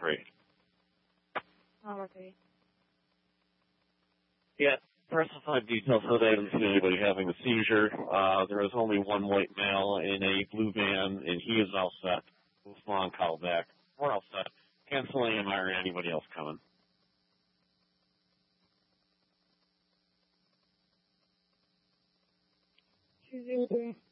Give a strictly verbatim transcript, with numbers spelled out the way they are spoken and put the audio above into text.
three. Oh, okay. Yeah, specified details so they didn't see anybody having a seizure. Uh, there was only one white male in a blue van, and he is all set. We'll long call back. We're all set. Cancel A M I or anybody else coming. two zero three.